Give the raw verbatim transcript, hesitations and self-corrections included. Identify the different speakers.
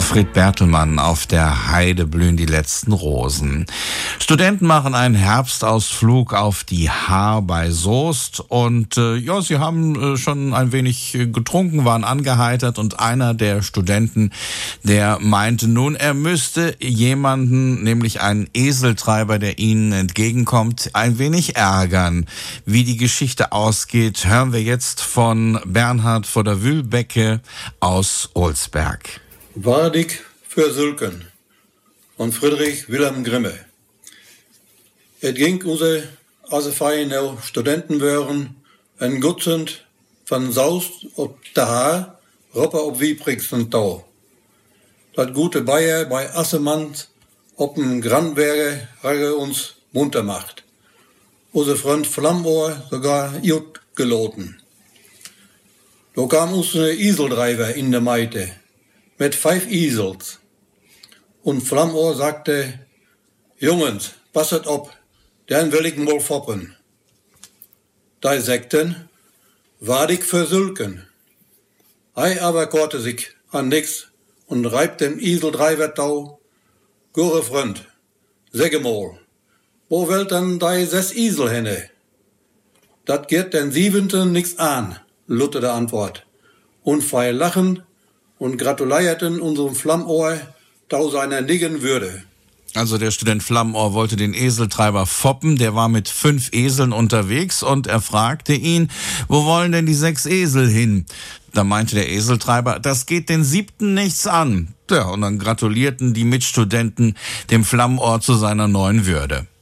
Speaker 1: Gottfried Bertelmann, auf der Heide blühen die letzten Rosen. Studenten machen einen Herbstausflug auf die Haar bei Soest und äh, ja, sie haben äh, schon ein wenig getrunken, waren angeheitert und einer der Studenten, der meinte nun, er müsste jemanden, nämlich einen Eseltreiber, der ihnen entgegenkommt, ein wenig ärgern. Wie die Geschichte ausgeht, hören wir jetzt von Bernhard von der Wühlbecke aus Olsberg.
Speaker 2: Wadig für Sülken von Friedrich Wilhelm Grimme. Es ging unsere als feine Studenten wären ein Gutzend von Saust ob der Haar, Ropper ob Wiebrigsten Tau. Das gute Bayer bei Assemanns ob ein Grandwerke habe uns munter macht. Unser Freund Flammohr sogar gut geloten. Da kam unsere Eseldreiber in der Meite mit fünf Esels. Und Flammohr sagte, Jungens, passet op, den will ich mal foppen. Da sagten, wadig für Sülken. Ei aber korte sich an nix und reibt dem Eseldreiber tau. Gure Freund, säge mal, wo will denn dei ses Esel henne? Dat geht den siebenten nix an, lutte der Antwort. Und feil lachen und gratulierten unserem Flammohr tau seiner Niggen Würde.
Speaker 1: Also der Student Flammohr wollte den Eseltreiber foppen, der war mit fünf Eseln unterwegs und er fragte ihn, wo wollen denn die sechs Esel hin? Da meinte der Eseltreiber, das geht den siebten nichts an. Ja, und dann gratulierten die Mitstudenten dem Flammohr zu seiner neuen Würde.